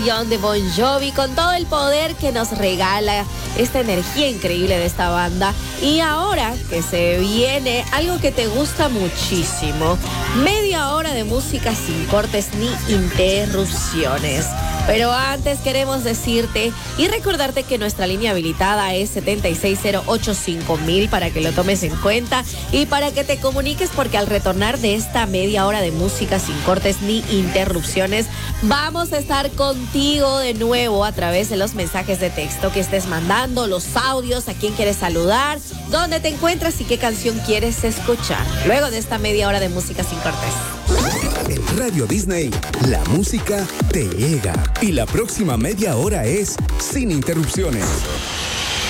canción de Bon Jovi con todo el poder que nos regala esta energía increíble de esta banda. Y ahora que se viene algo que te gusta muchísimo, media hora de música sin cortes ni interrupciones. Pero antes queremos decirte y recordarte que nuestra línea habilitada es 76085000 para que lo tomes en cuenta y para que te comuniques, porque al retornar de esta media hora de música sin cortes ni interrupciones, vamos a estar contigo de nuevo a través de los mensajes de texto que estés mandando, los audios, a quién quieres saludar, dónde te encuentras y qué canción quieres escuchar. Luego de esta media hora de música sin cortes. En Radio Disney, la música te llega. Y la próxima media hora es sin interrupciones.